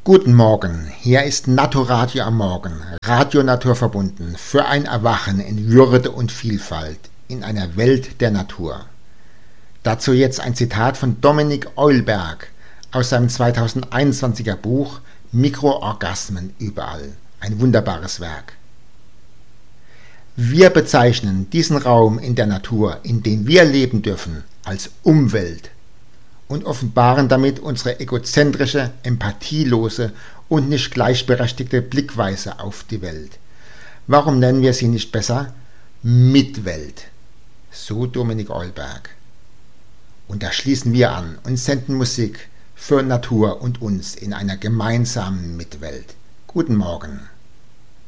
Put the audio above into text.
Guten Morgen, hier ist Naturadio am Morgen, Radio Naturverbunden, für ein Erwachen in Würde und Vielfalt in einer Welt der Natur. Dazu jetzt ein Zitat von Dominik Eulberg aus seinem 2021er Buch Mikroorgasmen überall, ein wunderbares Werk. Wir bezeichnen diesen Raum in der Natur, in dem wir leben dürfen, als Umwelt und offenbaren damit unsere egozentrische, empathielose und nicht gleichberechtigte Blickweise auf die Welt. Warum nennen wir sie nicht besser Mitwelt? So Dominik Eulberg. Und da schließen wir an und senden Musik für Natur und uns in einer gemeinsamen Mitwelt. Guten Morgen.